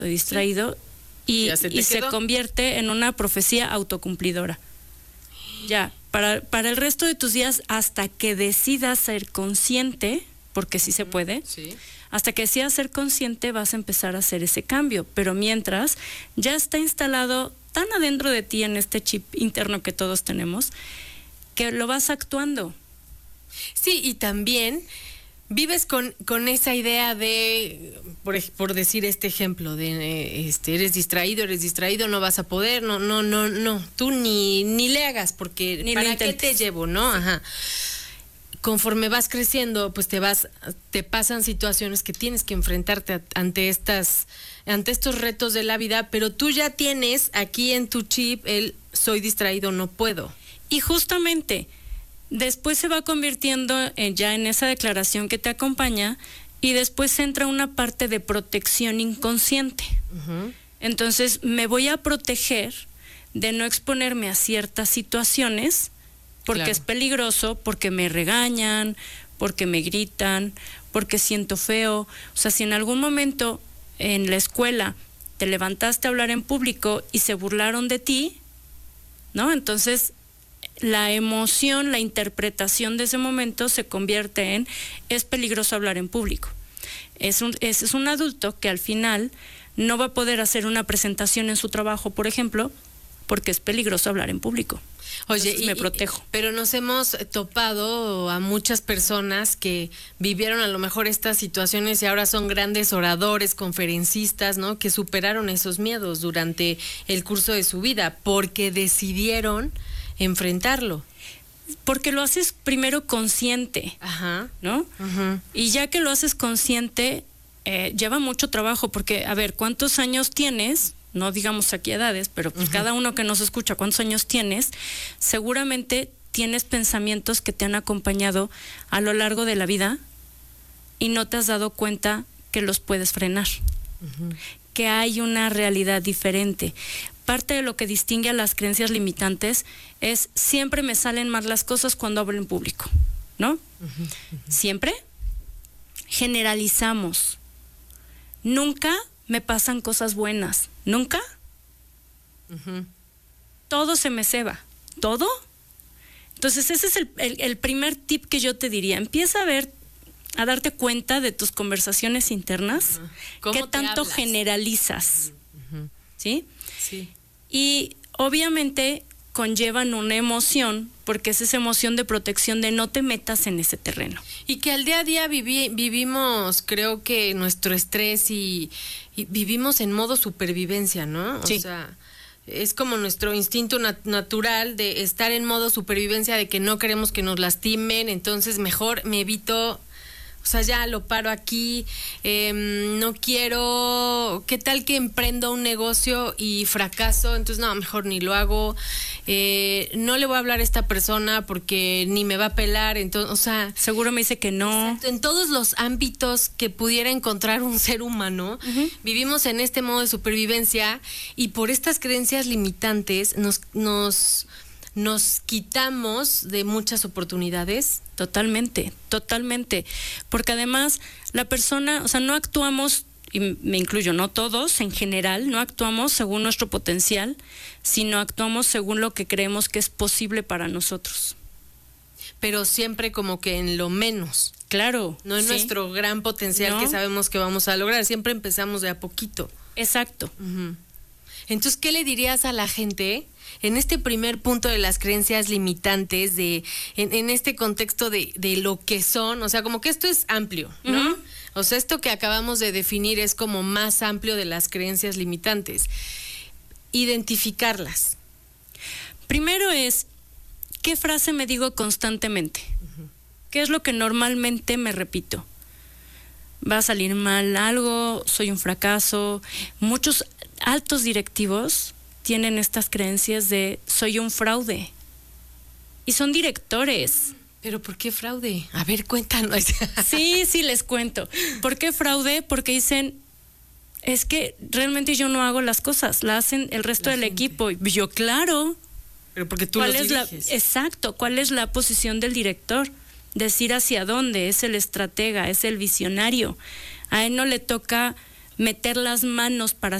distraído, y se convierte en una profecía autocumplidora. Ya, para el resto de tus días, hasta que decidas ser consciente, porque sí se puede, hasta que decidas ser consciente vas a empezar a hacer ese cambio, pero mientras ya está instalado tan adentro de ti en este chip interno que todos tenemos, que lo vas actuando. Sí, y también vives con esa idea de, por decir este ejemplo, de eres distraído, no vas a poder, no, tú ni le hagas, porque ni ¿para qué te llevo, no? Ajá. Conforme vas creciendo, pues te pasan situaciones que tienes que enfrentarte ante estos retos de la vida, pero tú ya tienes aquí en tu chip el soy distraído, no puedo. Y justamente después se va convirtiendo ya en esa declaración que te acompaña, y después entra una parte de protección inconsciente. Uh-huh. Entonces me voy a proteger de no exponerme a ciertas situaciones porque es peligroso, porque me regañan, porque me gritan, porque siento feo. O sea, si en algún momento en la escuela te levantaste a hablar en público y se burlaron de ti, ¿no? Entonces la emoción, la interpretación de ese momento se convierte en es peligroso hablar en público. Es un adulto que al final no va a poder hacer una presentación en su trabajo, por ejemplo, porque es peligroso hablar en público. Oye, me protejo. Pero nos hemos topado a muchas personas que vivieron a lo mejor estas situaciones y ahora son grandes oradores, conferencistas, ¿no? Que superaron esos miedos durante el curso de su vida porque decidieron enfrentarlo. Porque lo haces primero consciente, ¿no? Uh-huh. Y ya que lo haces consciente, lleva mucho trabajo, porque, a ver, ¿cuántos años tienes? No digamos aquí edades, pero pues cada uno que nos escucha, ¿cuántos años tienes? Seguramente tienes pensamientos que te han acompañado a lo largo de la vida y no te has dado cuenta que los puedes frenar, que hay una realidad diferente. Parte de lo que distingue a las creencias limitantes es siempre me salen mal las cosas cuando hablo en público, ¿no? Siempre generalizamos. Nunca me pasan cosas buenas. ¿Nunca? Todo se me ceba. ¿Todo? Entonces ese es el primer tip que yo te diría. Empieza a darte cuenta de tus conversaciones internas. ¿Qué tanto generalizas? ¿Sí? Sí. Y obviamente conllevan una emoción, porque es esa emoción de protección de no te metas en ese terreno. Y que al día a día vivimos, creo que nuestro estrés y vivimos en modo supervivencia, ¿no? Sí. O sea, es como nuestro instinto natural de estar en modo supervivencia, de que no queremos que nos lastimen, entonces mejor me evito. O sea, ya lo paro aquí, no quiero, ¿qué tal que emprendo un negocio y fracaso? Entonces, no, mejor ni lo hago, no le voy a hablar a esta persona porque ni me va a pelar, entonces, o sea... Seguro me dice que no. Exacto, en todos los ámbitos que pudiera encontrar un ser humano, vivimos en este modo de supervivencia y por estas creencias limitantes nos quitamos de muchas oportunidades. Totalmente, porque además la persona, o sea, no actuamos, y me incluyo, no todos, en general, no actuamos según nuestro potencial, sino actuamos según lo que creemos que es posible para nosotros. Pero siempre como que en lo menos. Claro. No en nuestro gran potencial que sabemos que vamos a lograr, siempre empezamos de a poquito. Exacto. Entonces, ¿qué le dirías a la gente en este primer punto de las creencias limitantes, en este contexto de lo que son? O sea, como que esto es amplio, ¿no? O sea, esto que acabamos de definir es como más amplio de las creencias limitantes. Identificarlas. Primero es, ¿qué frase me digo constantemente? ¿Qué es lo que normalmente me repito? Va a salir mal algo, soy un fracaso. Muchos altos directivos tienen estas creencias de soy un fraude. Y son directores. ¿Pero por qué fraude? A ver, cuéntanos. Sí, les cuento. ¿Por qué fraude? Porque dicen, es que realmente yo no hago las cosas, la hacen el resto del equipo. Y yo, claro. Pero porque tú los diriges. Exacto, ¿cuál es la posición del director? Decir hacia dónde, es el estratega, es el visionario. A él no le toca meter las manos para